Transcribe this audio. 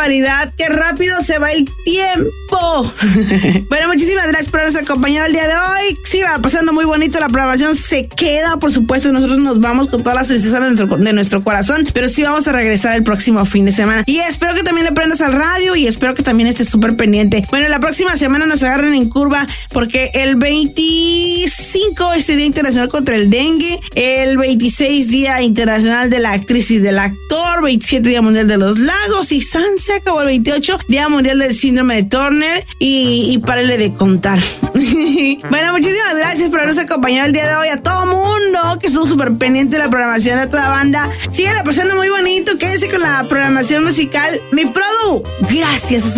barbaridad! ¡Qué rápido se va el tiempo! Bueno, muchísimas gracias por habernos acompañado el día de hoy. Siga pasando muy bonito, la programación se queda, por supuesto, nosotros nos vamos con todas las tristezas de nuestro corazón, pero sí vamos a regresar el próximo fin de semana. Y espero que también le prendas al radio y espero que también estés súper pendiente. Bueno, la próxima semana nos agarren en curva porque el 25 es el Día Internacional contra el Dengue, el 26 Día Internacional de la Actriz y del Actor, 27 Día Mundial de los Lagos y se acabó el 28 Día Mundial del Síndrome de Turner y párele de contar. Bueno, muchísimas gracias por habernos acompañado el día de hoy. A todo mundo que estuvo súper pendiente de la programación de toda banda. Síganla pasando muy bonito. Quédense con la programación musical. Mi produ, gracias.